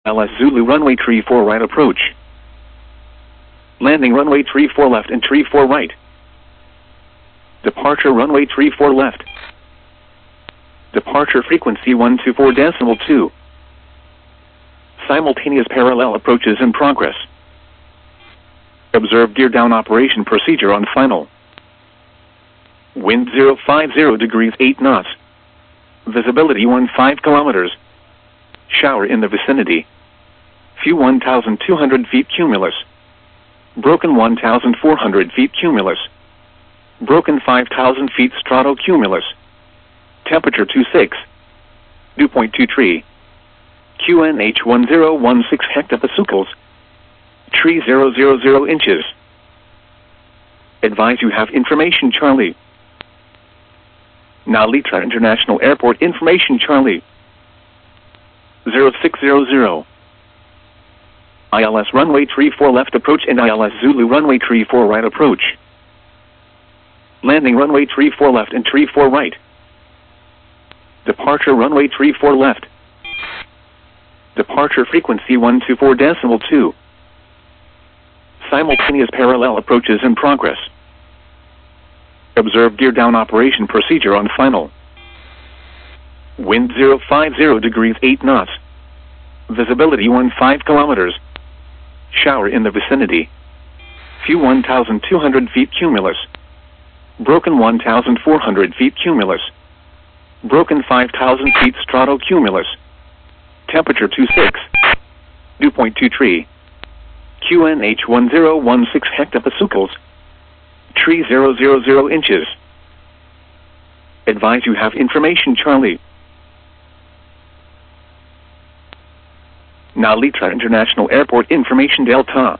LS Zulu runway 34 right approach. Landing runway 34 left and 34 right. Departure runway 34 left. Departure frequency 124.2. Simultaneous parallel approaches in progress. Observe gear down operation procedure on final. Wind 050 degrees 8 knots. Visibility 15 kilometers. Shower in the vicinity. Few 1,200 feet cumulus. Broken 1,400 feet cumulus. Broken 5,000 feet stratocumulus. Temperature 26. Dew point 23. QNH 1016 hectopascals. Tree 000 inches. Advise you have information Charlie. Now Litra International Airport information Charlie. 0600. ILS runway 34 left approach and ILS Zulu runway 34 right approach. Landing runway 34 left and 34 right. Departure runway 34 left. Departure frequency 124.2. Simultaneous parallel approaches in progress. Observe gear down operation procedure on final. Wind 050 degrees 8 knots. Visibility 15 kilometers. Shower in the vicinity. Few 1,200 feet cumulus. Broken 1,400 feet cumulus. Broken 5,000 feet stratocumulus. Temperature 26. Dew point 23. QNH 1016 hectopascals. Tree 000 inches. Advise you have information Charlie. Now Litra International Airport information Delta.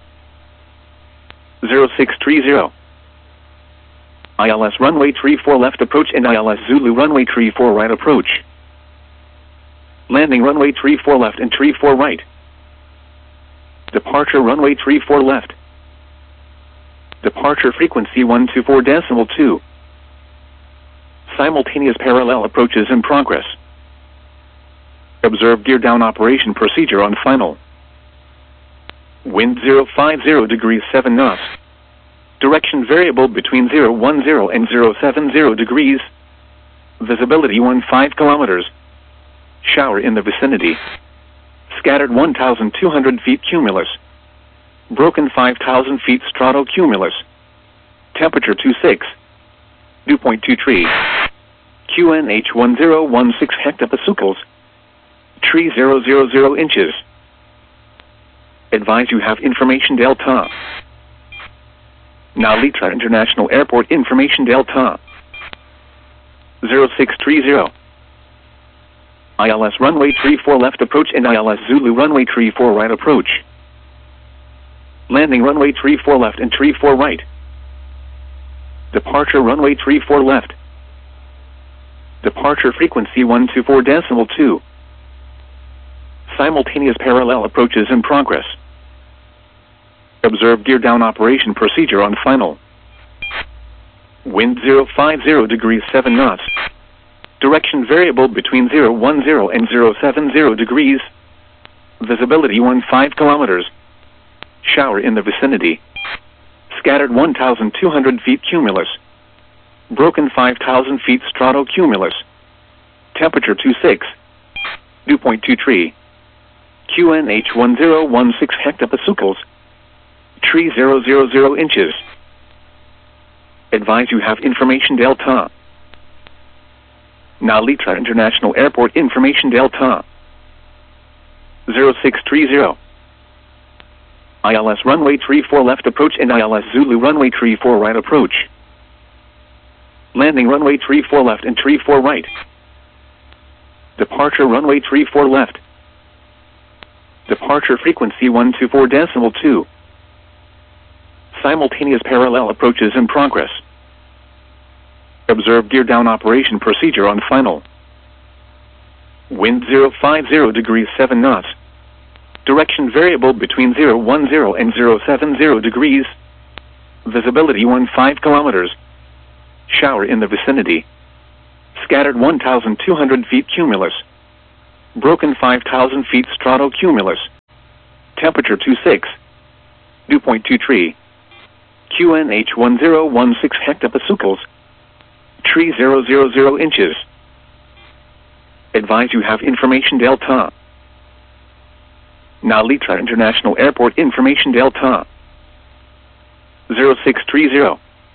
0630. ILS runway 34 left approach and ILS Zulu runway 34 right approach. Landing runway 34 left and 34 right. Departure runway 34 left. Departure frequency 124.2. Simultaneous parallel approaches in progress. Observe gear down operation procedure on final. Wind 050 degrees 7 knots. Direction variable between 010 and 070 degrees. Visibility 15 kilometers. Shower in the vicinity. Scattered 1,200 feet cumulus. Broken 5,000 feet stratocumulus. Temperature 26. Dew point 23. QNH 1016 hectopascals. Tree 000 inches. Advise you have information Delta. Now Litra International Airport information Delta. 0630. ILS runway 34 left approach and ILS Zulu runway 34 right approach. Landing runway 34 left and 34 right. Departure runway 34 left. Departure frequency 124.2. Simultaneous parallel approaches in progress. Observe gear down operation procedure on final. Wind 050 degrees 7 knots. Direction variable between 010 and 070 degrees. Visibility 15 kilometers. Shower in the vicinity. Scattered 1,200 feet cumulus. Broken 5,000 feet stratocumulus. Temperature 26. Dew point 23. QNH 1016 hectopascals. Tree 000 inches. Advise you have information Delta. Now Litra International Airport information Delta. 0630. ILS runway 34 left approach and ILS Zulu runway 34 right approach. Landing runway 34 left and 34 right. Departure runway 34 left. Departure frequency 124.2. Simultaneous parallel approaches in progress. Observe gear down operation procedure on final. Wind 050 degrees 7 knots. Direction variable between 010 and 070 degrees. Visibility 15 kilometers. Shower in the vicinity. Scattered 1,200 feet cumulus. Broken 5,000 feet stratocumulus. Temperature 26. Dew point 23. QNH 1016 hectopascals. Tree 000 inches. Advise you have information Delta. Nalitra International Airport information Delta. 0630.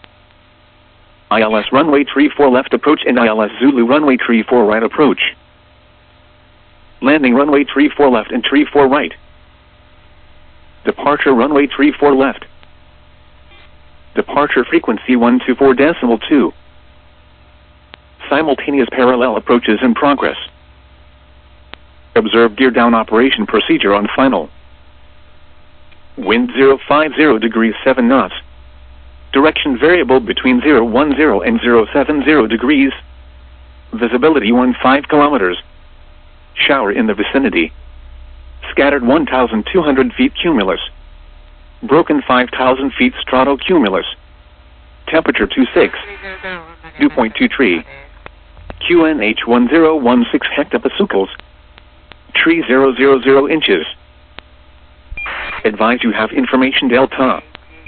ILS runway 34 left approach and ILS Zulu runway 34 right approach. Landing runway 34 left and 34 right. Departure runway 34 left. Departure frequency 124.2. Simultaneous parallel approaches in progress. Observe gear down operation procedure on final. Wind 050 degrees 7 knots. Direction variable between 010 and 070 degrees. Visibility 15 kilometers. Shower in the vicinity. Scattered 1,200 feet cumulus. Broken 5,000 feet stratocumulus. Temperature 26. Dew point 23. QNH 1016 hectopascals. Tree 000 inches. Advise you have information Delta.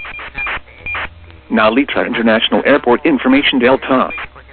Nalitra International Airport information Delta.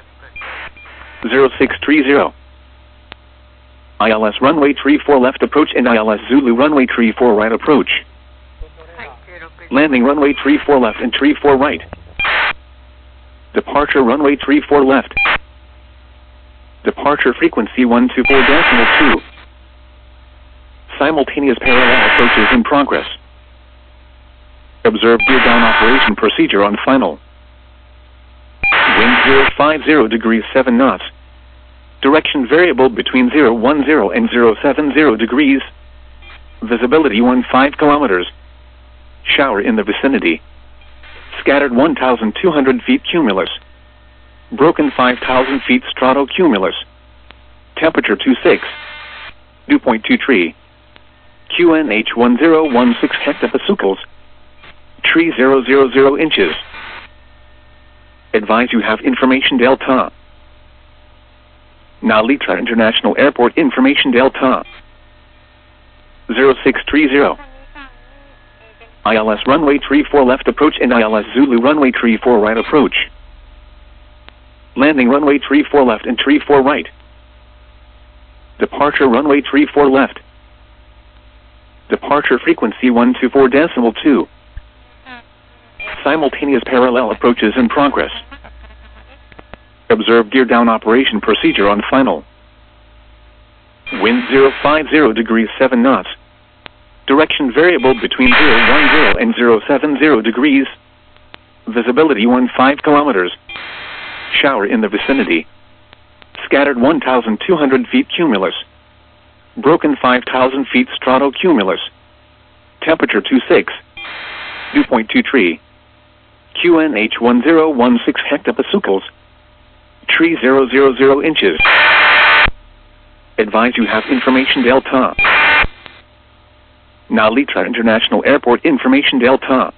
0630. ILS runway 34 left approach and ILS Zulu runway 34 right approach. Landing runway 34 left and 34 right. Departure runway 34 left. Departure frequency 124.2. Simultaneous parallel approaches in progress. Observe gear down operation procedure on final. Wind 050 degrees 7 knots. Direction variable between 010 and 070 degrees. Visibility 15 kilometers. Shower in the vicinity. Scattered 1,200 feet cumulus. Broken 5,000 feet stratocumulus. Temperature 26. Dew point 23. QNH 1016 hectopascals. Tree 000 inches. Advise you have information Delta. Nalitra International Airport information Delta. 0630. ILS runway 34 left approach and ILS Zulu runway 34 right approach. Landing runway 34 left and 34 right. Departure runway 34 left. Departure frequency 124.2. Simultaneous parallel approaches in progress. Observe gear down operation procedure on final. Wind 050 degrees 7 knots. Direction variable between 010 and 070 degrees. Visibility 15 kilometers. Shower in the vicinity. Scattered 1,200 feet cumulus. Broken 5,000 feet stratocumulus. Temperature 26. Dew point 23. QNH 1016 hectopascals. Tree 000 inches. Advise you have information Delta. Nalitra International Airport information Delta.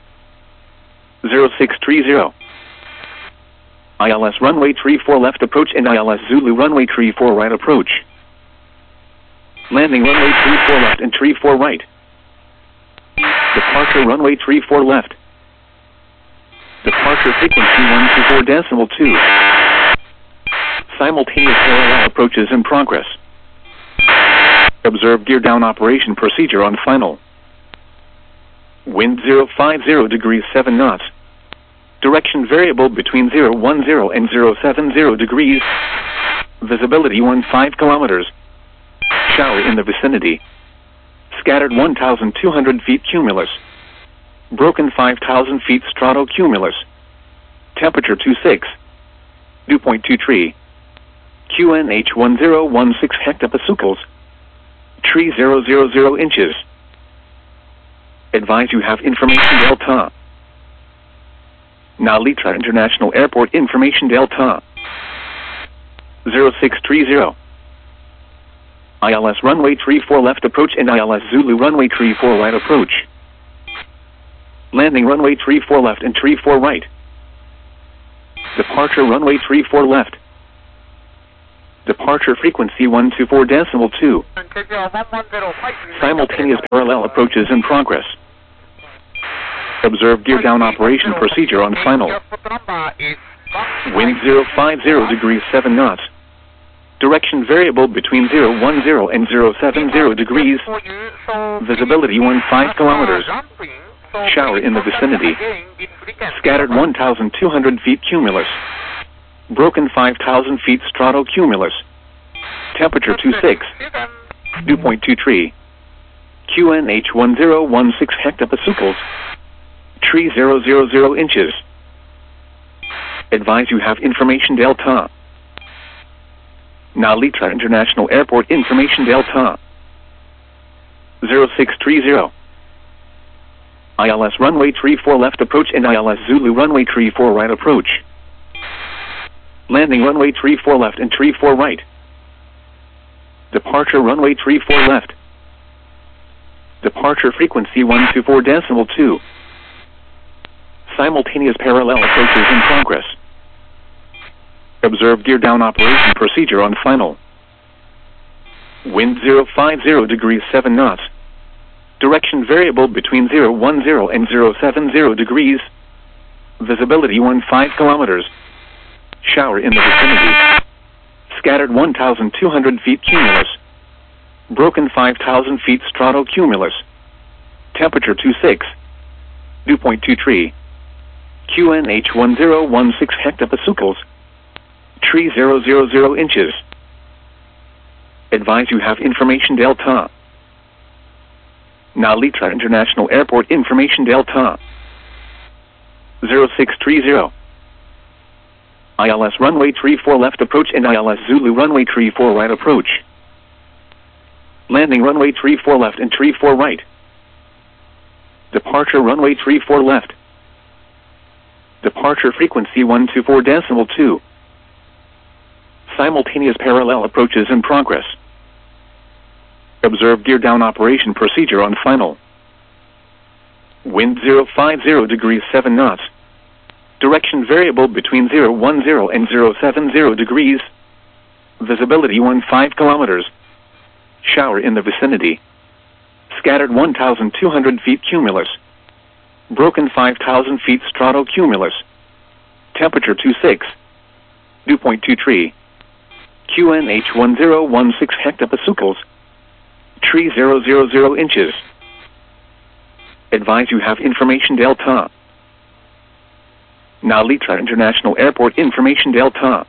0630. ILS runway 34 left approach and ILS Zulu runway 34 right approach. Landing runway 34 left and 34 right. Departure runway 34 left. Departure frequency 124.2. Simultaneous parallel approaches in progress. Observe gear down operation procedure on final. Wind 050 degrees 7 knots. Direction variable between 010 and 070 degrees. Visibility 15 kilometers. Shower in the vicinity. Scattered 1,200 feet cumulus. Broken 5,000 feet stratocumulus. Temperature 26. Dew point 23. QNH 1016 hectopascals. Tree 000 inches. Advise you have information Delta. Nalitra International Airport information Delta. 0630. ILS runway 34 left approach and ILS Zulu runway 34 right approach. Landing runway 34 left and 34 right. Departure runway 34 left. Departure frequency 124.2. Simultaneous parallel approaches in progress. Observe gear down operation procedure on final. Wind 050 degrees 7 knots. Direction variable between 010 and 070 degrees. Visibility 15 kilometers. Shower in the vicinity. Scattered 1,200 feet cumulus. Broken 5,000 feet stratocumulus. Temperature 26. Dew point 23. QNH 1016 hectopascals. Tree 000 inches. Advise you have information delta. Narita International Airport information delta. 0630. ILS runway 34 left approach and ILS Zulu runway 34 right approach. Landing runway 34 left and 34 right. Departure runway 34 left. Departure frequency 124.2. Simultaneous parallel approaches in progress. Observe gear down operation procedure on final. Wind 050 degrees 7 knots. Direction variable between 010 and 070 degrees. Visibility 15 kilometers. Shower in the vicinity. Scattered 1,200 feet cumulus. Broken 5,000 feet stratocumulus. Temperature 26. Dew point 23. QNH 1016 hectopascals. Tree 000 inches. Advise you have information delta. Narita International Airport information delta. 0630. ILS runway 34 left approach and ILS Zulu runway 34 right approach. Landing runway 34 left and 34 right. Departure runway 34 left. Departure frequency 124.2. Simultaneous parallel approaches in progress. Observe gear down operation procedure on final. Wind 050 degrees 7 knots. Direction variable between 010 and 070 degrees. Visibility 15 kilometers. Shower in the vicinity. Scattered 1,200 feet cumulus. Broken 5,000 feet stratocumulus. Temperature 26. Dew point 23. QNH 1016 hectopascals. Tree 000 inches. Advise you have information delta. Narita International Airport information delta.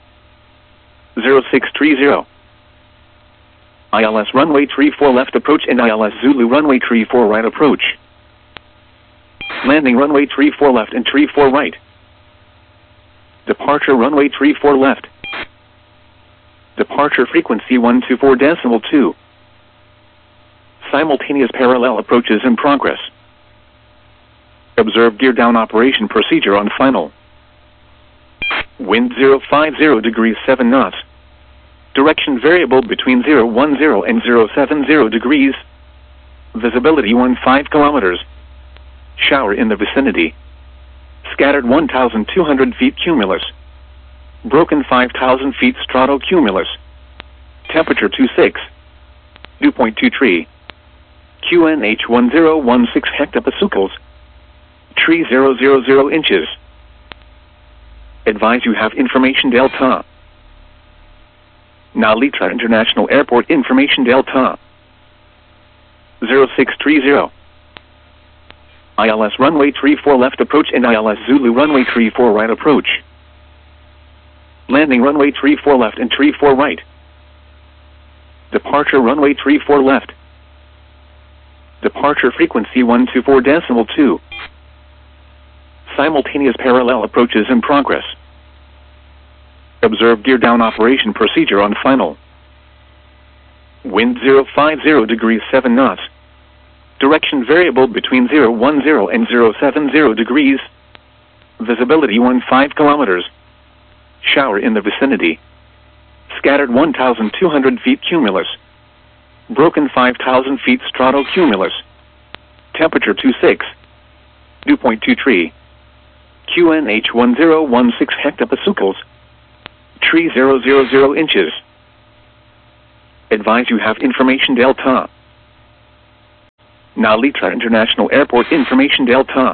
0630. ILS runway 34 left approach and ILS Zulu runway 34 right approach. Landing runway 34 left and 34 right. Departure runway 34 left. Departure frequency 124.2. Simultaneous parallel approaches in progress. Observe gear down operation procedure on final. Wind 050 degrees 7 knots. Direction variable between 010 and 070 degrees. Visibility 15 kilometers. Shower in the vicinity. Scattered 1,200 feet cumulus. Broken 5,000 feet stratocumulus. Temperature 26. Dew point 23. QNH 1016 hectopascals. Tree 000 inches. Advise you have information delta. Narita International Airport information delta. 0630. ILS runway 34 left approach and ILS Zulu runway 34 right approach. Landing runway 34 left and 34 right. Departure runway 34 left. Departure frequency 124.2. Simultaneous parallel approaches in progress. Observe gear down operation procedure on final. Wind 050 degrees 7 knots. Direction variable between 010 and 070 degrees. Visibility 15 kilometers. Shower in the vicinity. Scattered 1,200 feet cumulus. Broken 5,000 feet stratocumulus. Temperature 26. Dew point 23. QNH 1016 hectopascals. Tree 000 inches. Advise you have information Delta. Narita International Airport information Delta.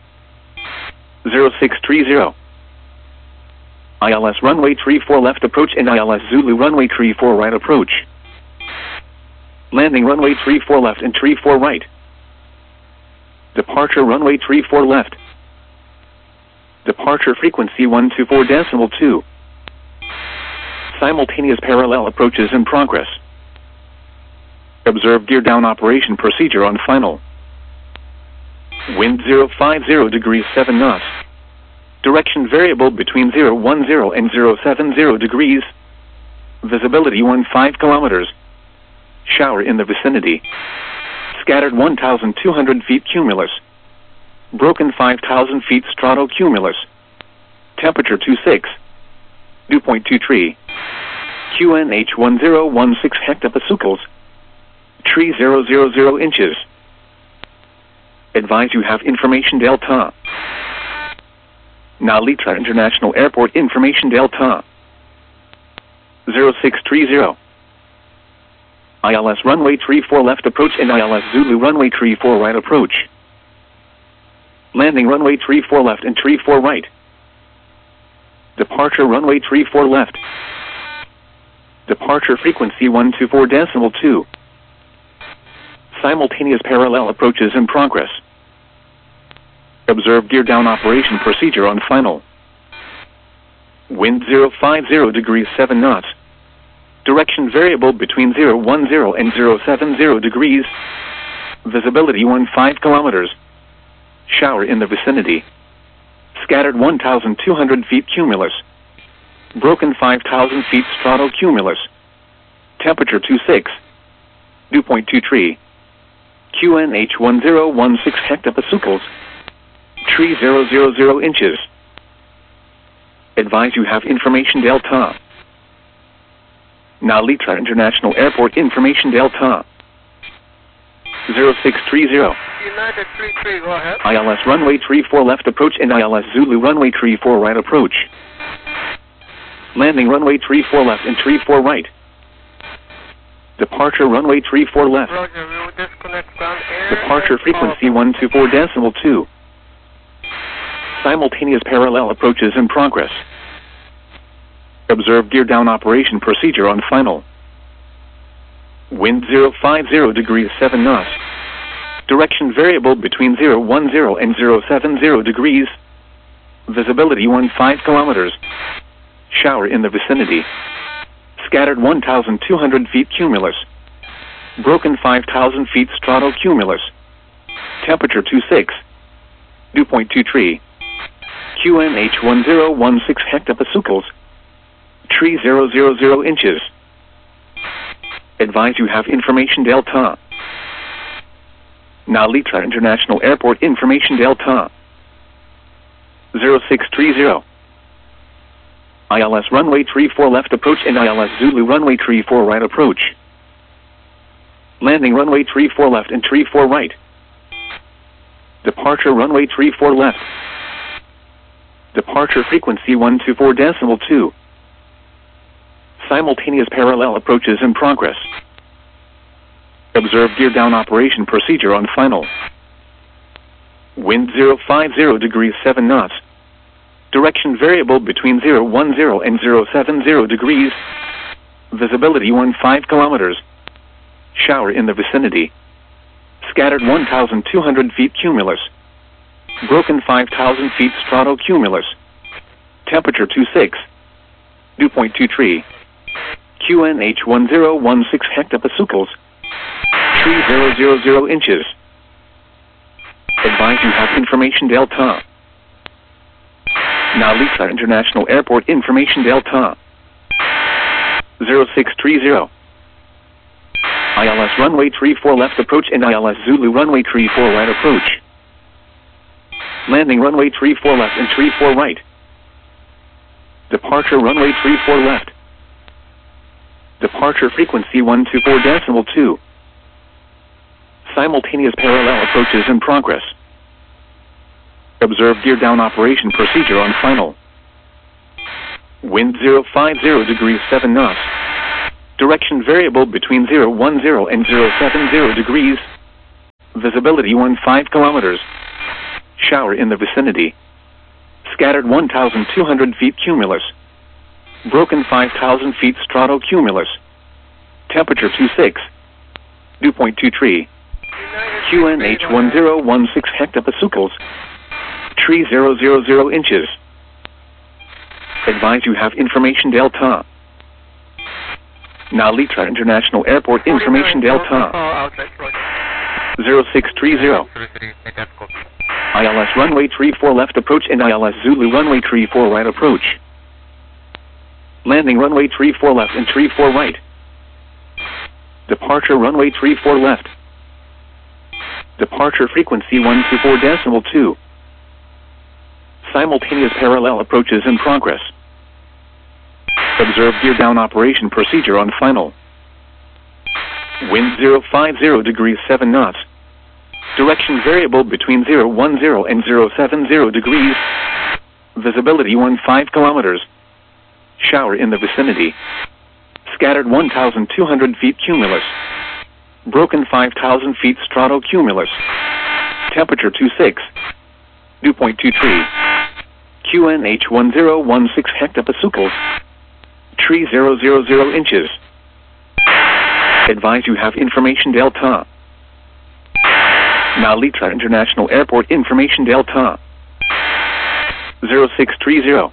0630. ILS runway 34 left approach and ILS Zulu runway 34 right approach. Landing runway 34 left and 34 right. Departure runway 34 left. Departure frequency 124.2. Simultaneous parallel approaches in progress. Observe gear down operation procedure on final. Wind 050 degrees 7 knots. Direction variable between 010 and 070 degrees. Visibility 15 kilometers. Shower in the vicinity. Scattered 1,200 feet cumulus. Broken 5,000 feet stratocumulus. Temperature 26. Dew point 23. QNH 1016 hectopascals. Tree 000 inches. Advise you have information Delta. Narita International Airport information Delta. 0630. ILS runway 34 left approach and ILS Zulu runway 34 right approach. Landing runway 34 left and 34 right. Departure runway 34 left. Departure frequency 124.2. Simultaneous parallel approaches in progress. Observe gear down operation procedure on final. Wind 050 degrees 7 knots. Direction variable between 010 and 070 degrees. Visibility 15 kilometers. Shower in the vicinity. Scattered 1,200 feet cumulus. Broken 5,000 feet stratocumulus. Temperature 26. Dew point 23. QNH 1016 hectopascals. Tree 000 inches. Advise you have information Delta. Narita International Airport information Delta. 0630. United 33, go ahead. ILS runway 34 left approach and ILS Zulu runway 34 right approach. Landing runway 34 left and 34 right. Departure runway 34 left. Roger, we will disconnect ground air. Departure frequency 124.2. Simultaneous parallel approaches in progress. Observe gear down operation procedure on final. Wind 050 degrees 7 knots. Direction variable between 010 and 070 degrees. Visibility 15 kilometers. Shower in the vicinity. Scattered 1,200 feet cumulus. Broken 5,000 feet stratocumulus. Temperature 26. Dew point 23. QNH 1016 hectopascals. Tree 000 inches. Advise you have information Delta. Narita International Airport information Delta. 0630. ILS runway 34 left approach and ILS Zulu runway 34 right approach. Landing runway 34 left and 34 right. Departure runway 34 left. Departure frequency 124.2. Simultaneous parallel approaches in progress. Observe gear down operation procedure on final. Wind 050 degrees 7 knots. Direction variable between 010 and 070 degrees. Visibility 15 kilometers. Shower in the vicinity. Scattered 1,200 feet cumulus. Broken 5,000 feet stratocumulus. Temperature 26. Dew point 23. QNH 1016 hectopascals. Tree 000 inches. Advise you have information Delta. Narita International Airport information Delta. 0630. ILS runway 34 left approach and ILS Zulu runway 34 right approach. Landing runway 34 left and 34 right. Departure runway 34 left. Departure frequency 124.2. Simultaneous parallel approaches in progress. Observe gear down operation procedure on final. Wind 050 degrees 7 knots. Direction variable between 010 and 070 degrees. Visibility 15 kilometers. Shower in the vicinity. Scattered 1,200 feet cumulus. Broken 5,000 feet stratocumulus. Temperature 26. Dew point 23. QNH 1016 hectopascals. Tree 000 inches. Advise you have information Delta. Nalitra International Airport information Delta. 0630. ILS runway 34 left approach and ILS Zulu runway 34 right approach. Landing runway 34 left and 34 right. Departure runway 34 left. Departure frequency 124.2. Simultaneous parallel approaches in progress. Observe gear down operation procedure on final. Wind 050 degrees 7 knots. Direction variable between 010 and 070 degrees. Visibility 15 kilometers. Shower in the vicinity. Scattered 1,200 feet cumulus. Broken 5,000 feet stratocumulus. Temperature 26. Dew point 23. QNH 1016 hectopascals. Tree 000 inches. Advise you have information Delta. Nalitra International Airport information Delta. 0630.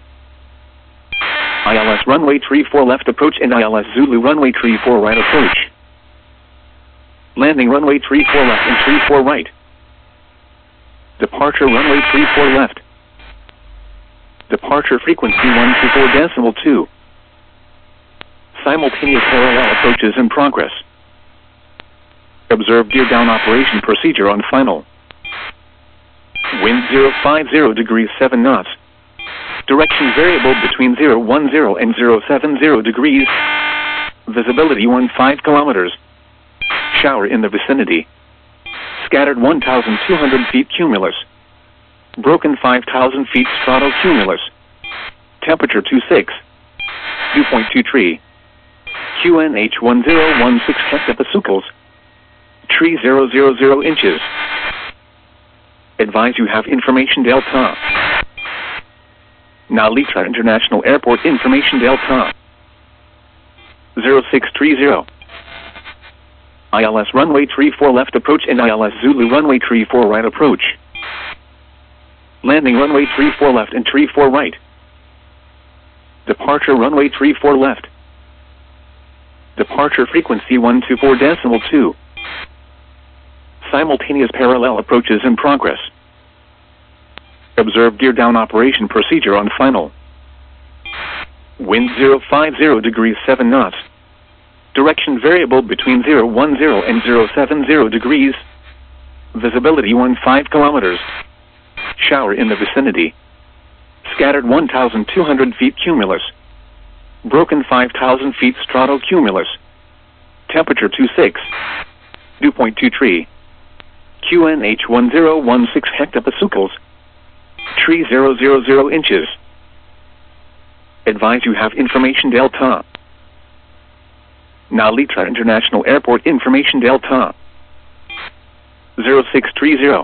ILS runway 34 left approach and ILS Zulu runway 34 right approach. Landing runway 34 left and 34 right. Departure runway 34 left. Departure frequency 124.2. Simultaneous parallel approaches in progress. Observe gear down operation procedure on final. Wind 050 degrees 7 knots. Direction variable between 010 and 070 degrees. Visibility 15 kilometers. Shower in the vicinity. Scattered 1,200 feet cumulus. Broken 5,000 feet stratocumulus. Temperature 26. Dew point 23. QNH 1016 hectopascals. Tree 000 inches. Advise you have information Delta. Nalitra International Airport information Delta. 0630. ILS runway 34 left approach and ILS Zulu runway 34 right approach. Landing runway 34 left and 34 right. Departure runway 34 left. Departure frequency 124.2. Simultaneous parallel approaches in progress. Observe gear down operation procedure on final. Wind 050 degrees 7 knots. Direction variable between 010 and 070 degrees. Visibility 15 kilometers. Shower in the vicinity. Scattered 1,200 feet cumulus. Broken 5,000 feet stratocumulus. Temperature 26. Dew point 23. QNH 1016 hectopascals. Tree 000 inches. Advise you have information Delta. Nalitra International Airport information Delta. 0630.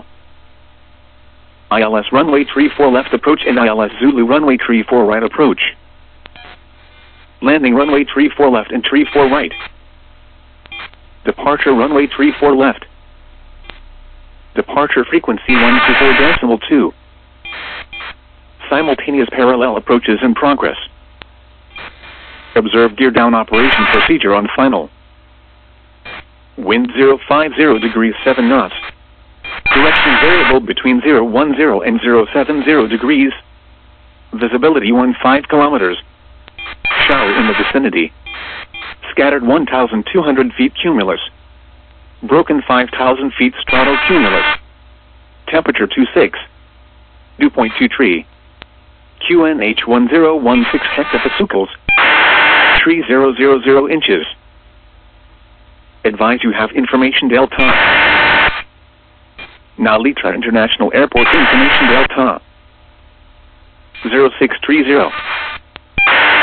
ILS runway 34 left approach and ILS Zulu runway 34 right approach. Landing runway 34 left and 34 right. Departure runway 34 left. Departure frequency 124.2. Simultaneous parallel approaches in progress. Observe gear down operation procedure on final. Wind 050 degrees 7 knots. Direction variable between 010 and 070 degrees. Visibility 15 kilometers. Shower in the vicinity. Scattered 1,200 feet cumulus. Broken 5,000 feet stratocumulus. Temperature 26. Dew point 23. QNH 1016 hectopascals. Tree 000 inches. Advise you have information Delta. Nalitra International Airport information Delta. 0630.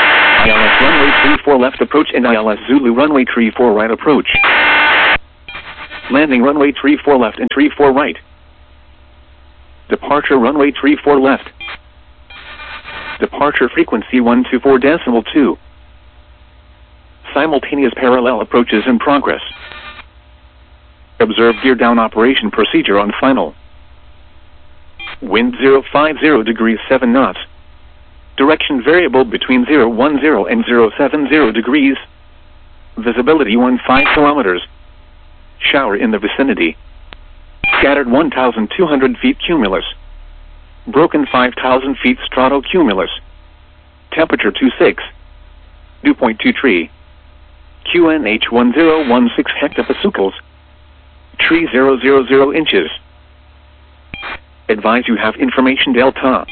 ILS runway 34 left approach and ILS Zulu runway 34 right approach. Landing runway 34 left and 34 right. Departure runway 34 left. Departure frequency 124.2. Simultaneous parallel approaches in progress. Observe gear down operation procedure on final. Wind 050 degrees 7 knots. Direction variable between 010 and 070 degrees. Visibility 15 kilometers. Shower in the vicinity. Scattered 1,200 feet cumulus. Broken 5,000 feet stratocumulus. Temperature 26. Dew point 23. QNH 1016 hectopascals. Tree 000 inches. Advise you have information Delta.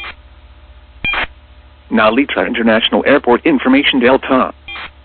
Nalitra International Airport information Delta.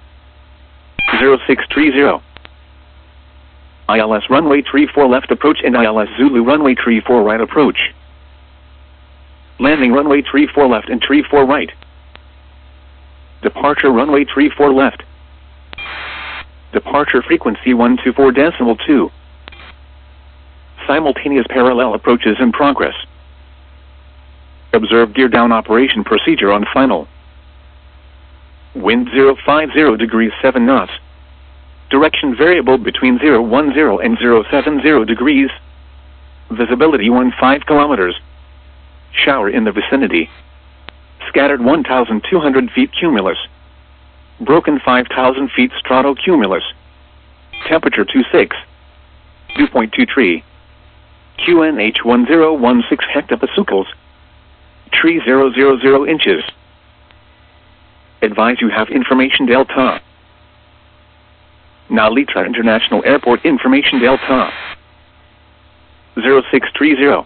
0630. ILS runway 34 left approach and ILS Zulu runway 34 right approach. Landing runway 34 left and 34 right. Departure runway 34 left. Departure frequency 124.2. Simultaneous parallel approaches in progress. Observe gear down operation procedure on final. Wind 050 degrees 7 knots. Direction variable between 010 and 070 degrees. Visibility 15 kilometers. Shower in the vicinity. Scattered 1,200 feet cumulus. Broken 5,000 feet stratocumulus. Temperature 26. Dew point 23. QNH 1016 hectopascals. Tree 000 inches. Advise you have information Delta. Nalitra International Airport information Delta. 0630.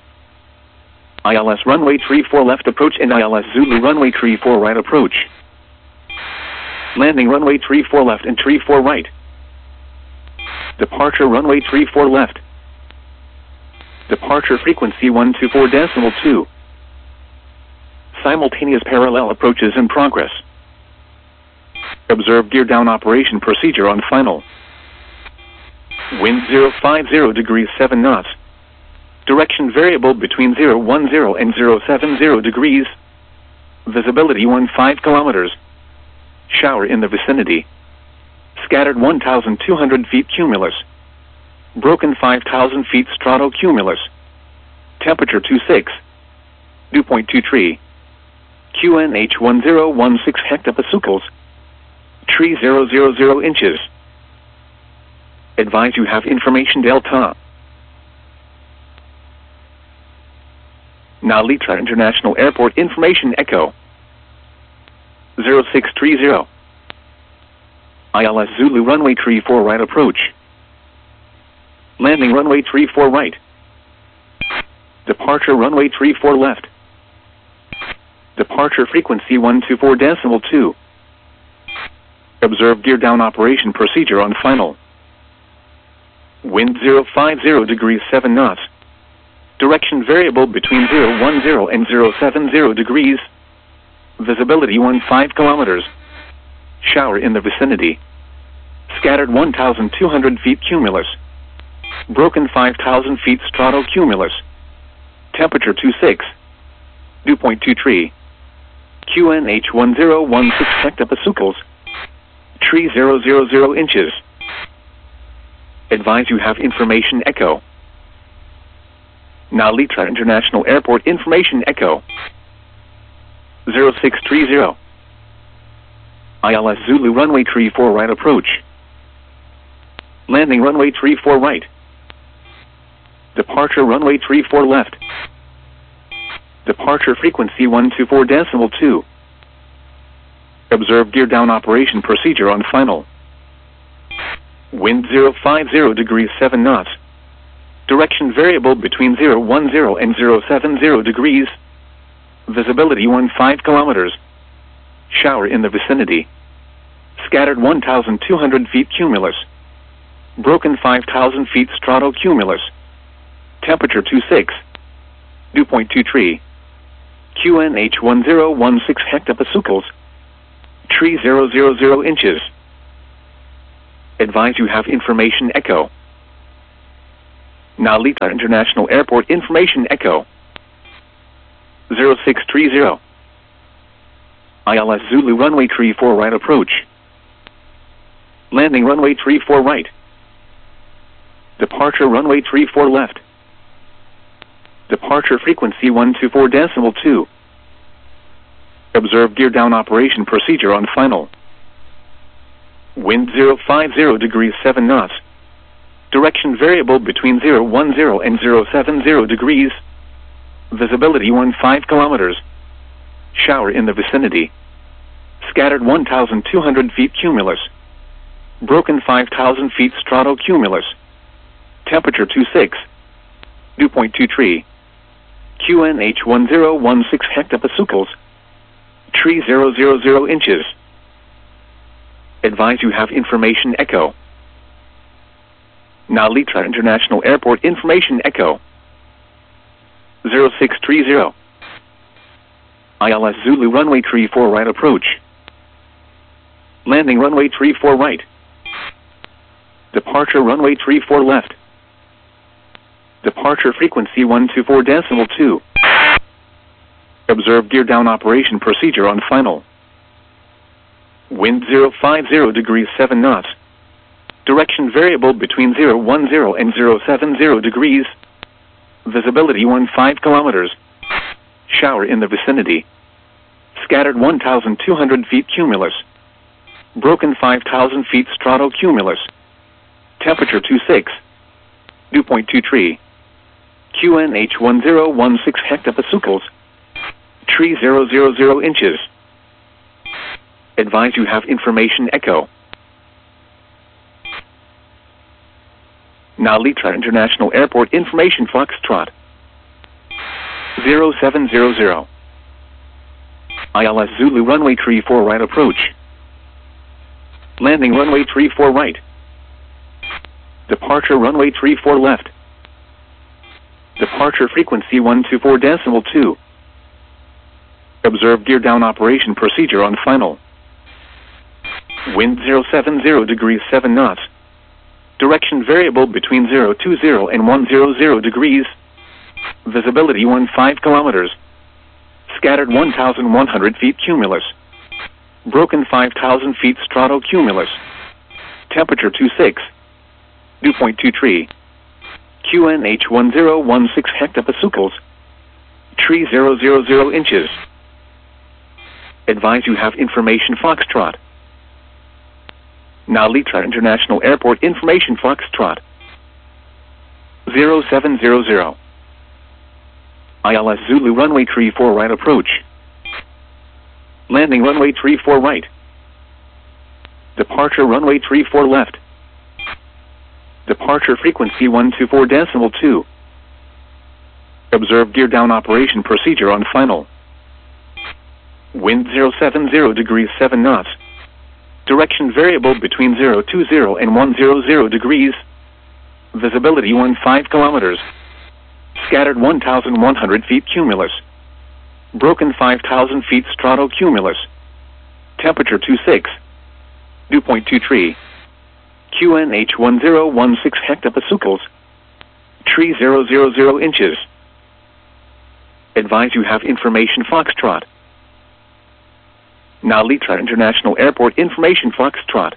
ILS runway 34 left approach and ILS Zulu runway 34 right approach. Landing runway 34 left and 34 right. Departure runway 34 left. Departure frequency 124.2. Simultaneous parallel approaches in progress. Observe gear down operation procedure on final. Wind 050 degrees 7 knots. Direction variable between 010 and 070 degrees. Visibility 15 kilometers. Shower in the vicinity. Scattered 1,200 feet cumulus. Broken 5,000 feet stratocumulus. Temperature 26. Dew point 23. QNH 1016 hectopascals. Tree 000 inches. Advise you have information Delta. Nalitra International Airport information Echo. 0630. ILS Zulu runway 34 right approach. Landing runway 34 right. Departure runway 34 left. Departure frequency 124.2. Observe gear down operation procedure on final. Wind 050 degrees 7 knots. Direction variable between 010 and 070 degrees. Visibility 15 kilometers. Shower in the vicinity. Scattered 1,200 feet cumulus. Broken 5,000 feet stratocumulus. Temperature 26. Dew point 23. QNH 1016 hectopascals. Tree 000 inches. Advise you have information Echo. Nalitra International Airport information Echo. 0630. ILS Zulu runway 34 right approach. Landing runway 34 right. Departure runway 34 left. Departure frequency 124.2. Observe gear down operation procedure on final. Wind 050 degrees 7 knots. Direction variable between 010 and 070 degrees. Visibility 15 kilometers. Shower in the vicinity. Scattered 1,200 feet cumulus. Broken 5,000 feet stratocumulus. Temperature 26. Dew point 23. QNH 1016 hectopascals. Tree 000 inches. Advise you have information echo. Narita International Airport information echo. 0630. ILS Zulu runway 34 right approach. Landing runway 34 right. Departure runway 34 left. Departure frequency 124.2. Observe gear down operation procedure on final. Wind 050 degrees 7 knots. Direction variable between 010 and 070 degrees. Visibility 15 kilometers. Shower in the vicinity. Scattered 1,200 feet cumulus. Broken 5,000 feet stratocumulus. Temperature 26. Dew point 23. QNH 1016 hectopascals. Tree 000 inches. Advise you have information echo. Narita International Airport information echo. 0630. ILS Zulu runway 34 right approach. Landing runway 34 right. Departure runway 34 left. Departure frequency 124.2. Observe gear down operation procedure on final. Wind 050 degrees 7 knots. Direction variable between 010 and 070 degrees. Visibility 15 kilometers. Shower in the vicinity. Scattered 1,200 feet cumulus. Broken 5,000 feet stratocumulus. Temperature 26. Dew point 23. QNH 1016 hectopascals. Tree 000 inches. Advise you have information echo. Narita International Airport information Foxtrot. 0700. ILS Zulu runway 34 right approach. Landing runway 34 right. Departure runway 34 left. Departure frequency 124.2. Observe gear down operation procedure on final. Wind 070 degrees 7 knots. Direction variable between 020 and 100 degrees. Visibility 15 kilometers. Scattered 1,100 feet cumulus. Broken 5,000 feet stratocumulus. Temperature 26. Dew point 23. QNH 1016 hectopascals. Tree 000 inches. Advise you have information Foxtrot. Narita International Airport information Foxtrot. 0700. ILS Zulu runway 34 right approach. Landing runway 34 right. Departure runway 34 left. Departure frequency 124.2. Observe gear down operation procedure on final. Wind 070 degrees 7 knots. Direction variable between 020 and 100 degrees. Visibility 15 kilometers. Scattered 1,100 feet cumulus. Broken 5,000 feet stratocumulus. Temperature 26. Dew point 23. QNH 1016 hectopascals. Tree 000 inches. Advise you have information Foxtrot. Narita International Airport information Foxtrot.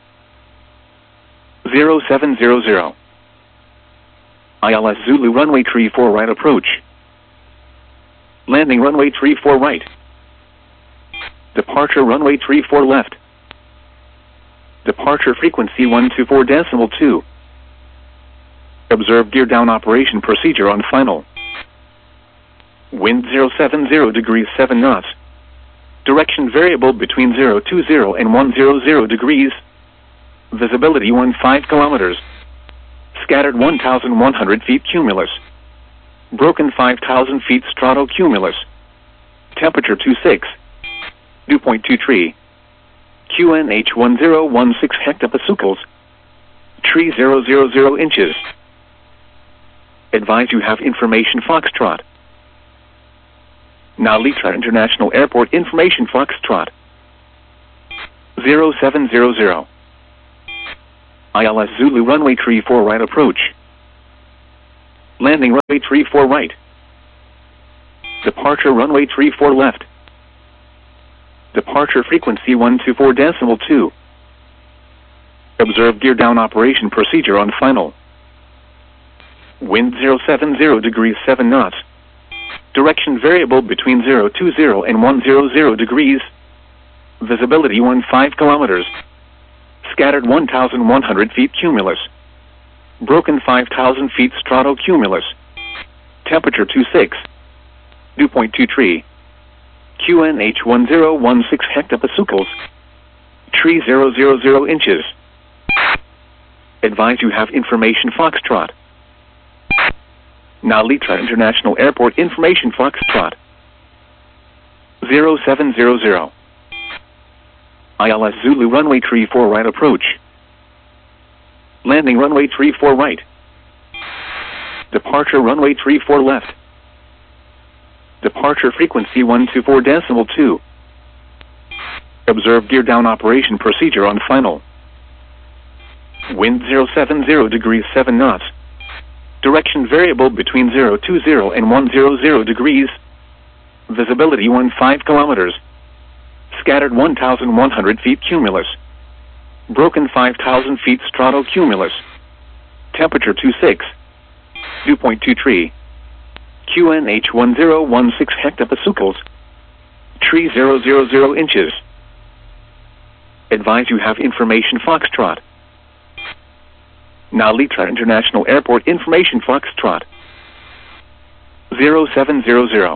0700. ILS Zulu runway 34 right approach. Landing runway 34 right. Departure runway 34 left. Departure frequency 124.2. Observe gear down operation procedure on final. Wind 070 degrees 7 knots. Direction variable between 020 and 100 degrees. Visibility 15 kilometers. Scattered 1,100 feet cumulus. Broken 5,000 feet stratocumulus. Temperature 26. Dew point 23. QNH 1016 hectopascals. Tree 000 inches. Advise you have information Foxtrot. Narita International Airport information Foxtrot. 0700. ILS Zulu runway 34 right approach. Landing runway 34 right. Departure runway 34 left. Departure frequency 124.2. Observe gear down operation procedure on final. Wind 070 degrees 7 knots. Direction variable between 020 and 100 degrees. Visibility 15 kilometers. Scattered 1,100 feet cumulus. Broken 5,000 feet stratocumulus. Temperature 26. Dew point 23. QNH 1016 hectopascals. Tree 000 inches. Advise you have information Foxtrot. Nalita International Airport information Foxtrot. 0700. ILS Zulu runway 34 right approach. Landing runway 34 right. Departure runway 34 left. Departure frequency 124.2. Observe gear down operation procedure on final. Wind 070 degrees 7 knots. Direction variable between 020 and 100 degrees. Visibility 15 kilometers. Scattered 1,100 feet cumulus. Broken 5,000 feet stratocumulus. Temperature 26. Dew point 23. QNH 1016 hectopascals. Tree 000 inches. Advise you have information Foxtrot. Nalita International Airport information Foxtrot. 0700.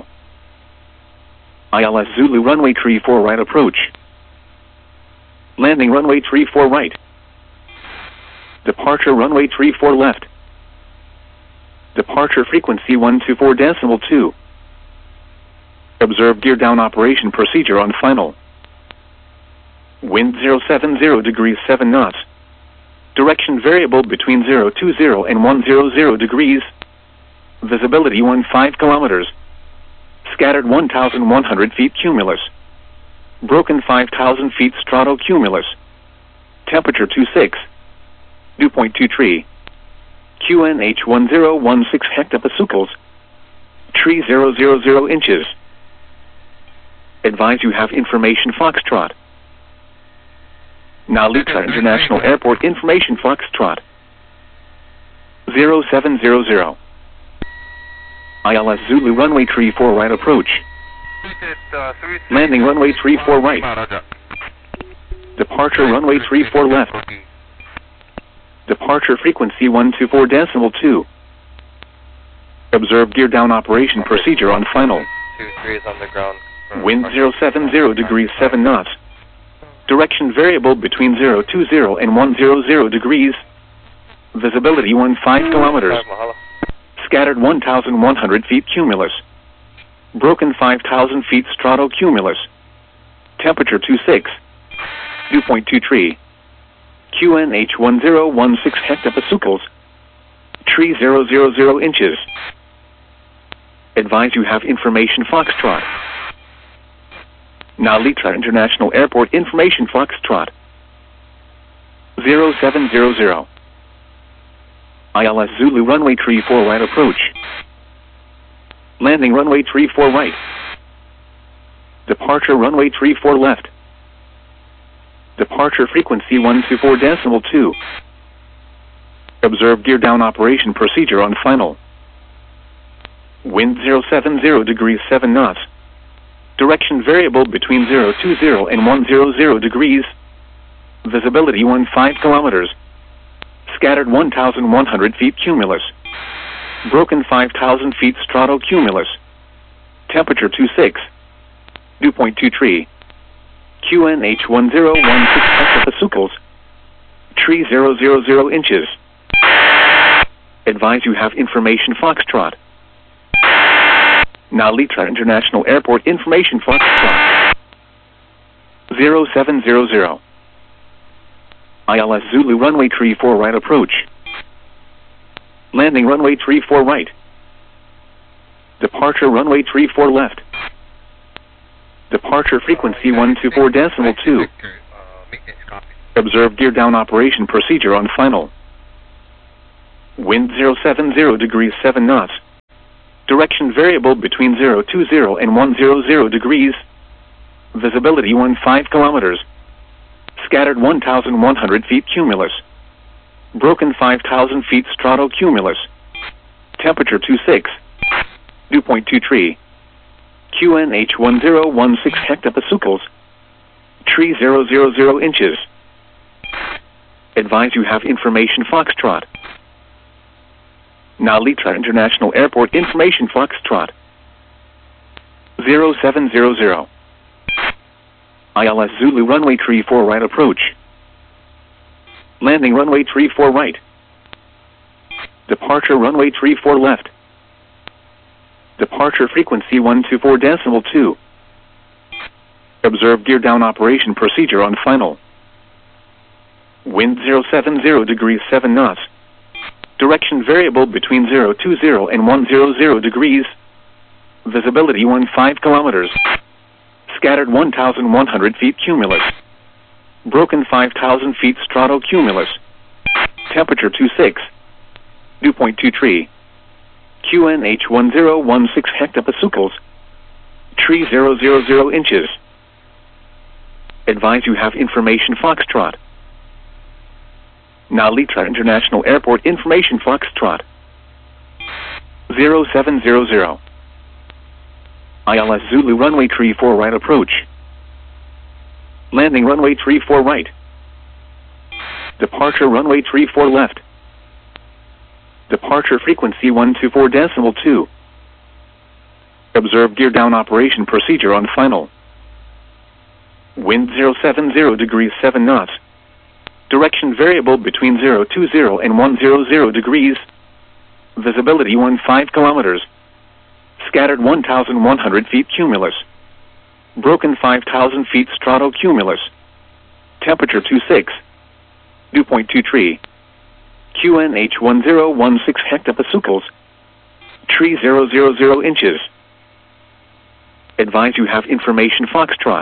ILS Zulu runway 34 right approach. Landing runway 34 right. Departure runway 34 left. Departure frequency 124.2. Observe gear down operation procedure on final. Wind 070 degrees 7 knots. Direction variable between 020 and 100 degrees. Visibility 15 kilometers. Scattered 1,100 feet cumulus. Broken 5,000 feet stratocumulus. Temperature 26. Dew point 23. QNH 1016 hectopascals. Tree 000 inches. Advise you have information Foxtrot. Nalita International Airport information Foxtrot. 0700. ILS Zulu runway 34 right approach. Landing runway 34 right. Departure runway 34 left. Departure frequency 124.2. Observe gear down operation procedure on final. 23 is on the ground. Wind 070 degrees 7 knots. Direction variable between 020 and 100 degrees. Visibility 15 kilometers. Scattered 1,100 feet cumulus. Broken 5,000 feet stratocumulus. Temperature 26. Dew point 23. QNH 1016 hectopascals. Tree 000 inches. Advise you have information Foxtrot. Nalita International Airport information Foxtrot. 0700. ILS Zulu runway 34 right approach. Landing runway 34 right. Departure runway 34 left. Departure frequency 124.2. Observe gear down operation procedure on final. Wind 070 degrees 7 knots. Direction variable between 020 and 100 degrees. Visibility 15 kilometers. Scattered 1,100 feet cumulus. Broken 5,000 feet stratocumulus. Temperature 26. Dew point 23. QNH 1016 hectopascals. Tree 000 inches. Advise you have information Foxtrot. Nalita International Airport information Foxtrot. 0700. ILS Zulu runway 34 right approach. Landing runway 34 right. Departure runway 34 left. Departure frequency 124.2. maintenance copy. Observe gear down operation procedure on final. Wind 070 degrees 7 knots. Direction variable between 020 and 100 degrees. Visibility 15 kilometers. Scattered 1,100 feet cumulus. Broken 5,000 feet stratocumulus. Temperature 26. Dew point 23. QNH 1016 hectopascals. Tree 000 inches. Advise you have information Foxtrot. Nalitra International Airport information Foxtrot. 0700. ILS Zulu runway 34 right approach. Landing runway 34 right. Departure runway 34 left. Departure frequency 124.2. Observe gear down operation procedure on final. Wind 070 degrees 7 knots. Direction variable between 020 and 100 degrees. Visibility 15 kilometers. Scattered 1,100 feet cumulus. Broken 5,000 feet stratocumulus. Temperature 26. Dew point 23. QNH 1016 hectopascals. Tree 000 inches. Advise you have information Foxtrot. Nalitra International Airport information Foxtrot. 0700. ILS Zulu runway 34 right approach. Landing runway 34 right. Departure runway 34 left. Departure frequency 124.2. Observe gear down operation procedure on final. Wind 070 degrees 7 knots. Direction variable between 020 and 100 degrees. Visibility 15 kilometers. Scattered 1,100 feet cumulus. Broken 5,000 feet stratocumulus. Temperature 26. Dew point 23. QNH 1016 hectopascals. Tree 000 inches. Advise you have information Foxtrot.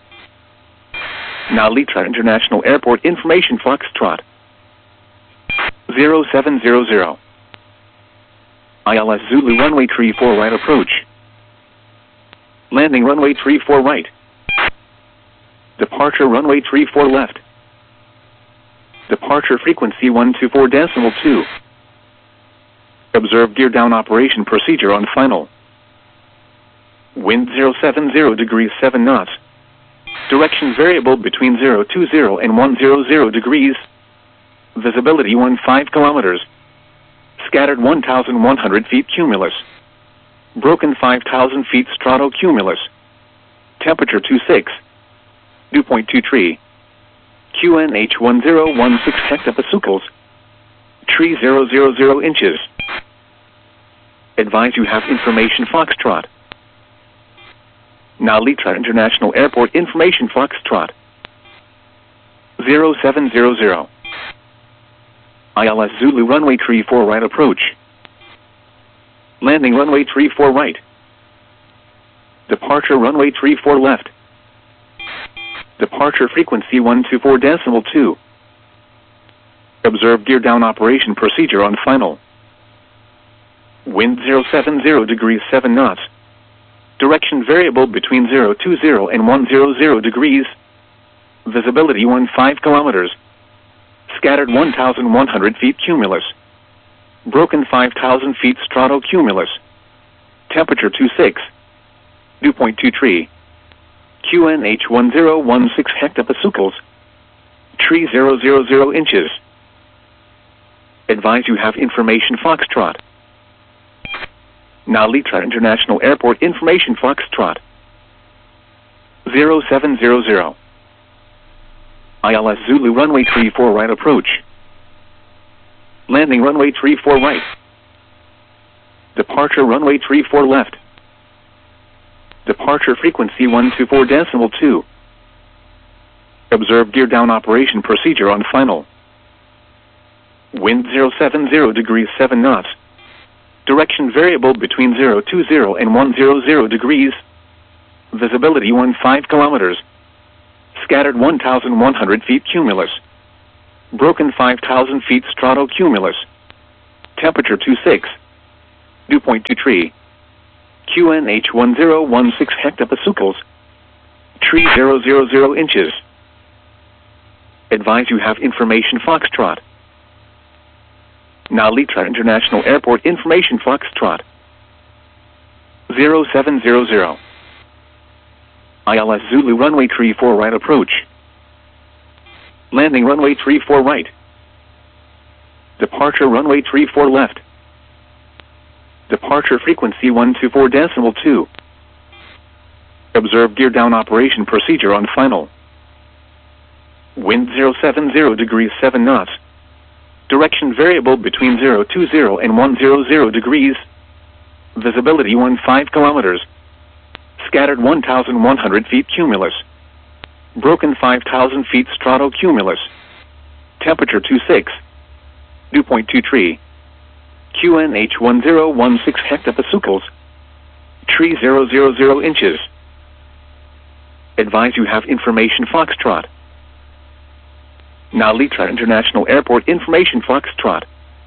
Nalitra International Airport information Foxtrot. 0700. ILS Zulu runway 34 right approach. Landing runway 34 right. Departure runway 34 left. Departure frequency 124.2. Observe gear down operation procedure on final. Wind 070 degrees 7 knots. Direction variable between 020 and 100 degrees. Visibility 15 kilometers. Scattered 1,100 feet cumulus. Broken 5,000 feet stratocumulus. Temperature 26. Dew point 23. QNH 1016 hectopascals. Tree 000 inches. Advise you have information Foxtrot. Nalitra International Airport information Foxtrot. 0700. ILS Zulu runway 34 right approach. Landing runway 34 right. Departure runway 34 left. Departure frequency 124.2. Observe gear down operation procedure on final. Wind 070 degrees 7 knots. Direction variable between 020 and 100 degrees. Visibility 15 kilometers. Scattered 1,100 feet cumulus. Broken 5,000 feet stratocumulus. Temperature 26. Dew point 23. QNH 1016 hectopascals. Tree 000 inches. Advise you have information Foxtrot. Nalitra International Airport information Foxtrot. 0700. ILS Zulu runway 34 right approach. Landing runway 34 right. Departure runway 34 left. Departure frequency 124.2. Observe gear down operation procedure on final. Wind 070 degrees 7 knots. Direction variable between 020 and 100 degrees. Visibility 15 kilometers. Scattered 1,100 feet cumulus. Broken 5,000 feet stratocumulus. Temperature 26. Dew point 23. QNH 1016 hectopascals. Tree 000 inches. Advise you have information Foxtrot. Nalitra International Airport information Foxtrot. 0700. ILS Zulu runway 34 right approach. Landing runway 34 right. Departure runway 34 left. Departure frequency 124.2. Observe gear down operation procedure on final. Wind 070 degrees 7 knots. Direction variable between 020 and 100 degrees. Visibility 15 kilometers. Scattered 1,100 feet cumulus. Broken 5,000 feet stratocumulus. Temperature 26. Dew point 23. QNH 1016 hectopascals. Tree 000 inches. Advise you have information Foxtrot. Nalitra International Airport information Foxtrot.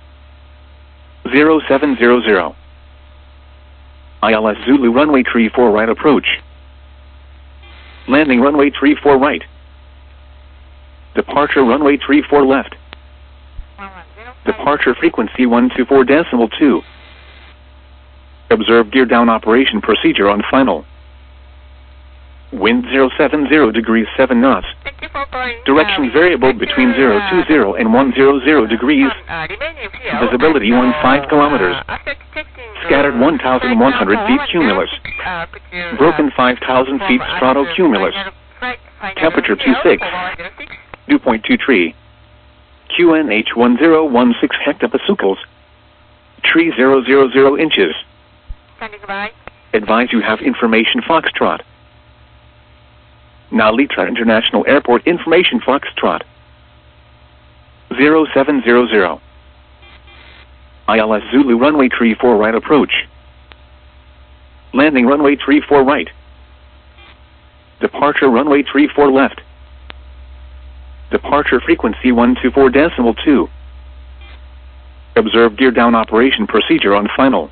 0700. ILS Zulu runway 34 right approach. Landing runway 34 right. Departure runway 34 left. Departure frequency 124.2. Observe gear down operation procedure on final. Wind 070 degrees 7 knots. Direction variable between 020 and 100 degrees. Visibility 15 kilometers. Scattered 1,100 feet cumulus. Broken 5,000 feet stratocumulus. Temperature 26. Dew point 23. QNH 1016 hectopascals. Tree 000 inches. Advise you have information Foxtrot. Nalitra International Airport information Foxtrot. 0700. ILS Zulu runway 34 right approach. Landing runway 34 right. Departure runway 34 left. Departure frequency 124.2. Observe gear down operation procedure on final.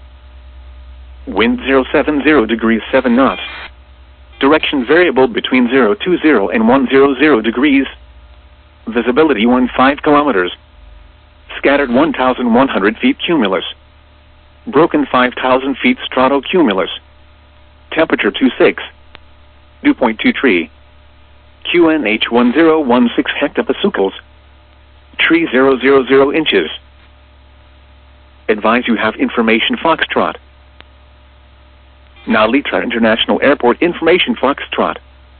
Wind 070 degrees 7 knots. Direction variable between 020 and 100 degrees. Visibility 15 kilometers. Scattered 1,100 feet cumulus. Broken 5,000 feet stratocumulus. Temperature 26. Dew point 23. QNH 1016 hectopascals. Tree 000 inches. Advise you have information Foxtrot. Nalitra International Airport information Foxtrot.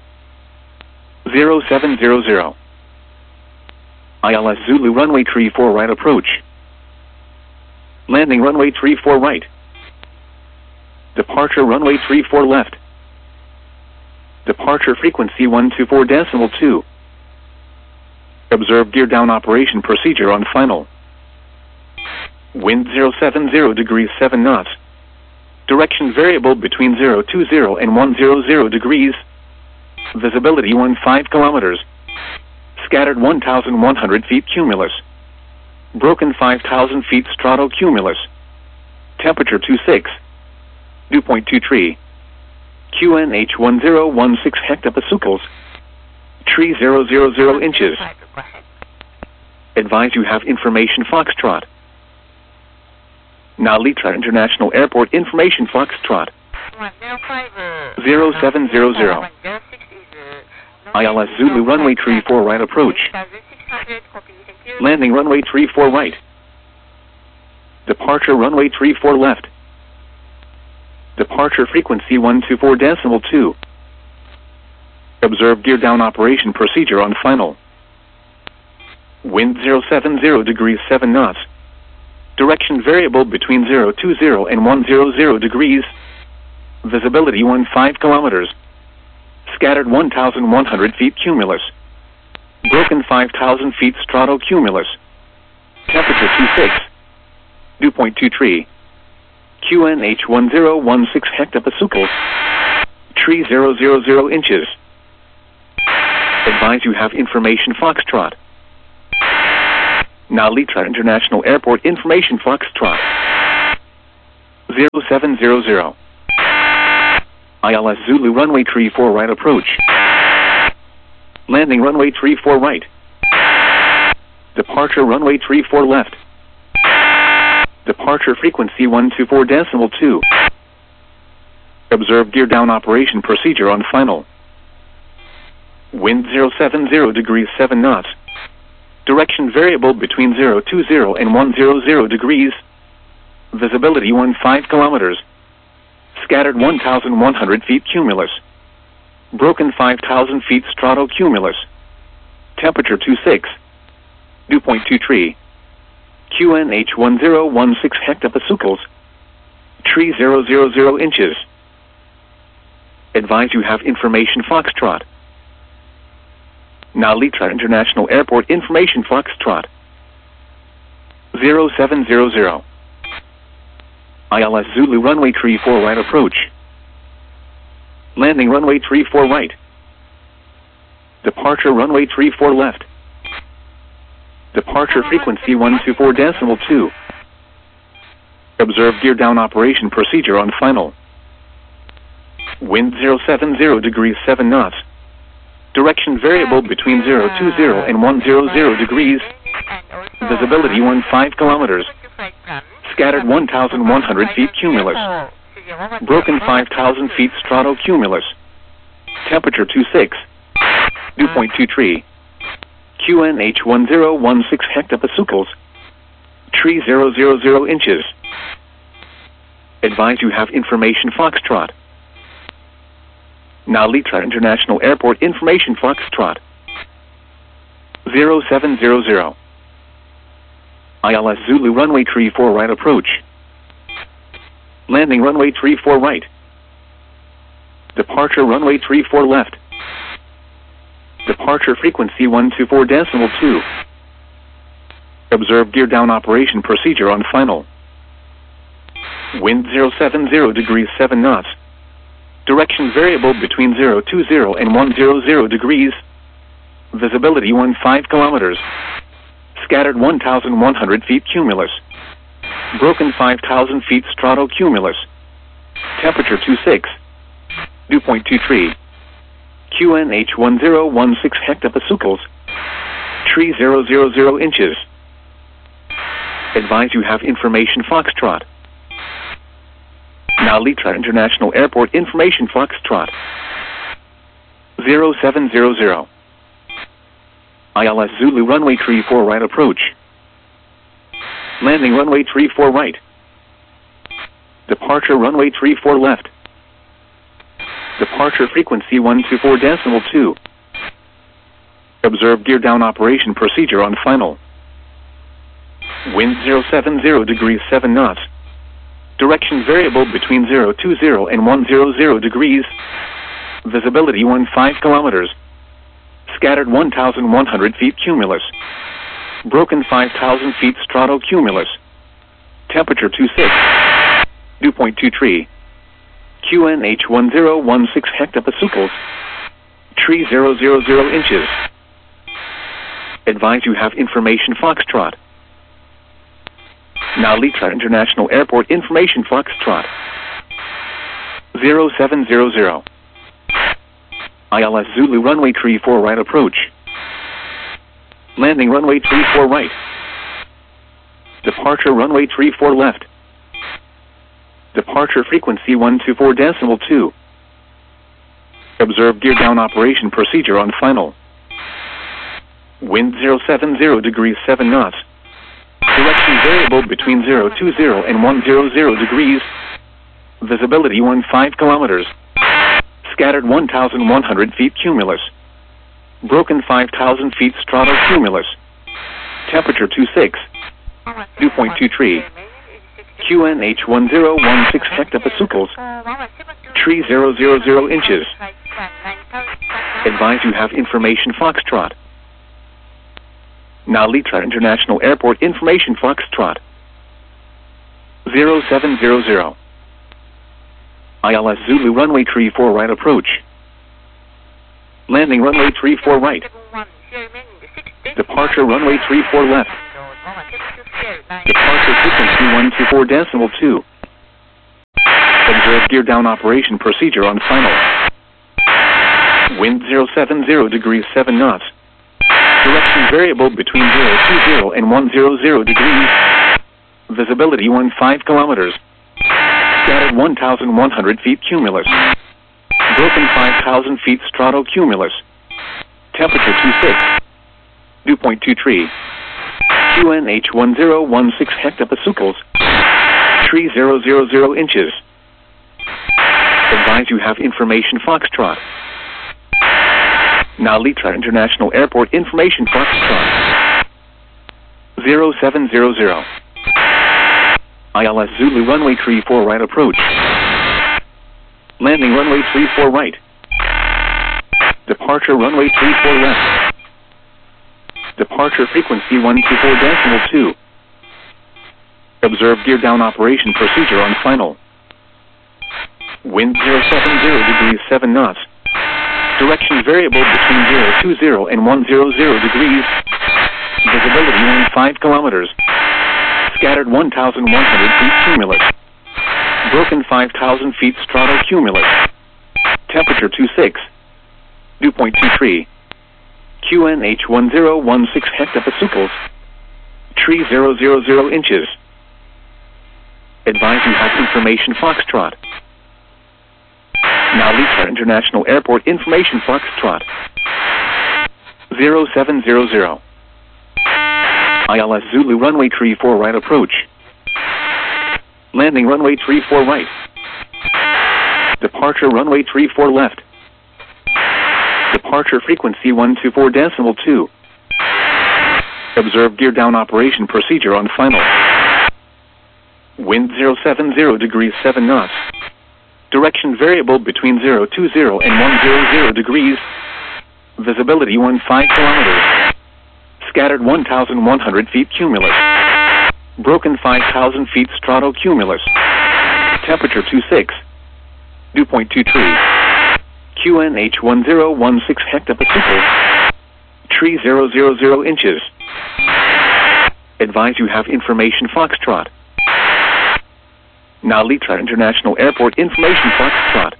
0700. ILS Zulu runway 34 right approach. Landing runway 34 right. Departure runway 34 left. Departure frequency 124.2. Observe gear down operation procedure on final. Wind 070 degrees 7 knots. Direction variable between 020 and 100 degrees. Visibility 15 kilometers. Scattered 1,100 feet cumulus. Broken 5,000 feet stratocumulus. Temperature 26. Dew point 23. QNH 1016 hectopascals. Tree 000 inches. Advise you have information Foxtrot. Nalitra International Airport information Foxtrot. 0700. ILS Zulu runway 34 right approach. Landing runway 34 right. Departure runway 34 left. Departure frequency 124.2. Observe gear down operation procedure on final. Wind 070 degrees 7 knots. Direction variable between 020 and 100 degrees. Visibility 15 kilometers. Scattered 1,100 feet cumulus. Broken 5,000 feet stratocumulus. Temperature 26. Dew point 23. QNH 1016 hectopascals. Tree 000 inches. Advise you have information Foxtrot. Nalita International Airport information Foxtrot. 0700. ILS Zulu runway 34 right approach. Landing runway 34 right. Departure runway 34 left. Departure frequency 124.2. Observe gear down operation procedure on final. Wind 070 degrees 7 knots. Direction variable between 020 and 100 degrees. Visibility 15 kilometers. Scattered 1,100 feet cumulus. Broken 5,000 feet stratocumulus. Temperature 26. Dew point 23. QNH 1016 hectopascals. Tree 000 inches. Advise you have information Foxtrot. Nalita International Airport information Foxtrot. 0700. ILS Zulu runway 34 right approach. Landing runway 34 right. Departure runway 34 left. Departure frequency 124.2. Observe gear down operation procedure on final. Wind 070 degrees 7 knots. Direction variable between 020 and 100 degrees. Visibility 15 kilometers. Scattered 1,100 feet cumulus. Broken 5,000 feet stratocumulus. Temperature 26. Dew point 23. QNH 1016 hectopascals. Tree 000 inches. Advise you have information Foxtrot. Nalita International Airport information Foxtrot. 0700. ILS Zulu runway 34 right approach. Landing runway 34 right. Departure runway 34 left. Departure frequency 124.2. Observe gear down operation procedure on final. Wind 070 degrees 7 knots. Direction variable between 020 and 100 degrees. Visibility 15 kilometers. Scattered 1,100 feet cumulus. Broken 5,000 feet stratocumulus. Temperature 26. Dew point 23. QNH 1016 hectopascals. Tree 000 inches. Advise you have information Foxtrot. Nalita International Airport information Foxtrot. 0700. ILS Zulu runway 34 right approach. Landing runway 34 right. Departure runway 34 left. Departure frequency 124.2. Observe gear down operation procedure on final. Wind 070 degrees 7 knots. Direction variable between 020 and 100 degrees. Visibility 15 kilometers. Scattered 1,100 feet cumulus. Broken 5,000 feet stratocumulus. Temperature 26. Dew point 23. QNH 1016 hectopascals. Tree 000 inches. Advise you have information Foxtrot. Nalita International Airport information Foxtrot. 0700. ILS Zulu runway 34 right approach. Landing runway 34 right. Departure runway 34 left. Departure frequency 124.2. Observe gear down operation procedure on final. Wind 070 degrees 7 knots. Direction variable between 020 and 100 degrees. Visibility 15 kilometers. Scattered 1,100 feet cumulus. Broken 5,000 feet stratocumulus. Temperature 26. Dew point 23. QNH 1016 hectopascals. Tree 000 inches. Advise you have information Foxtrot. Nalita International Airport information Foxtrot. 0700. ILS Zulu runway 34 right approach. Landing runway 34 right. Departure runway 34 left. Departure frequency 124.2. Observe gear down operation procedure on final. Wind 070 degrees 7 knots. Direction variable between 020 and 100 degrees. Visibility 15 kilometers. Scattered 1,100 feet cumulus. Broken 5,000 feet stratocumulus. Temperature 26. Dew point 23. QNH 1016 hectopascals. Tree 000 inches. Advise you have information Foxtrot. Now Litra International Airport information Foxtrot. 0700. ILS Zulu runway 34 right approach. Landing runway 34 right. Departure runway 34 left. Departure frequency 124.2. Observe gear down operation procedure on final. Wind 070 degrees 7 knots. Direction variable between 020 and 100 degrees. Visibility 15 kilometers. Scattered 1,100 feet cumulus. Broken 5,000 feet stratocumulus. Temperature 26. Dew point 23. QNH 1016 hectopascals. Tree 000 inches. Advise you have information Foxtrot. Now Litra International Airport information Foxtrot. 0700. ILS Zulu runway 34 right approach. Landing runway 34 right. Departure runway 34 left. Departure frequency 124.2. Observe gear down operation procedure on final. Wind 070 degrees 7 knots. Direction variable between 020 and 100 degrees. Visibility 15 kilometers. Scattered 1,100 feet cumulus. Broken 5,000 feet stratocumulus. Temperature 26. Dew point 23. QNH 1016 hectopascals. Tree 000 inches. Advise you have information Foxtrot. Now Litra International Airport information Foxtrot.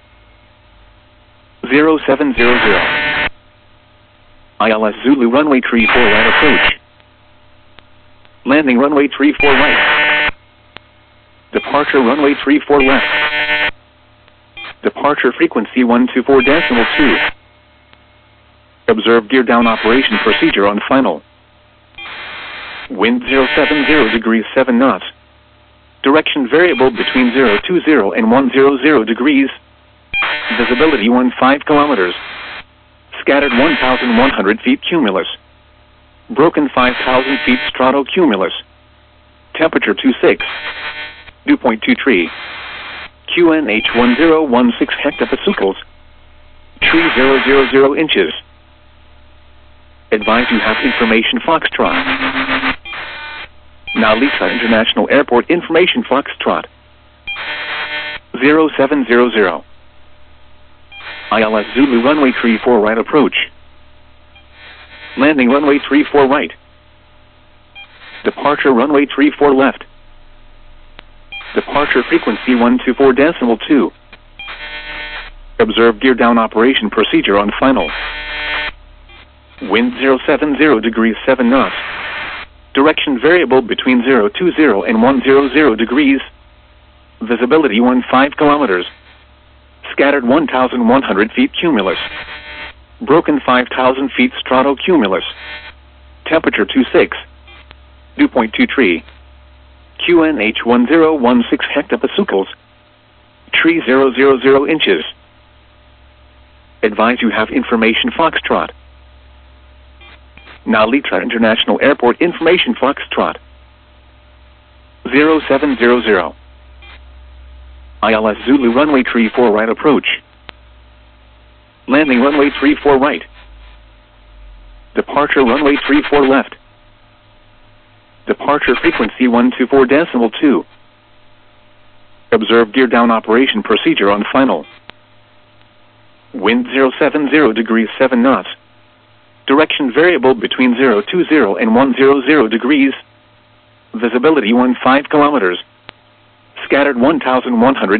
0700. ILS Zulu runway 34 right approach. Landing runway 34 right. Departure runway 34 left. Departure frequency 124.2. Observe gear down operation procedure on final. Wind 070 degrees 7 knots. Direction variable between 020 and 100 degrees. Visibility 15 kilometers. Scattered 1,100 feet cumulus. Broken 5,000 feet stratocumulus. Temperature 26. Dew point 23. QNH 1016 hectopascals. Tree 000 inches. Advise you have information Foxtrot. Now Litra International Airport information Foxtrot. 0700. ILS Zulu runway 34 right approach. Landing runway 34 right. Departure runway 34 left. Departure frequency 124.2. Observe gear down operation procedure on final. Wind 070 degrees 7 knots. Direction variable between 020 and 100 degrees. Visibility 15 kilometers. Scattered 1,100 feet cumulus. Broken 5,000 feet stratocumulus. Temperature 26. Dew point 23. QNH 1016 hectopascals. Tree 000 inches. Advise you have information Foxtrot. Now Litra International Airport information Foxtrot. 0700. ILS Zulu runway 34 right approach. Landing runway 34 right. Departure runway 34 left. Departure frequency 124.2. Observe gear down operation procedure on final. Wind 070 degrees 7 knots. Direction variable between 020 and 100 degrees. Visibility 15 kilometers. Scattered 1,100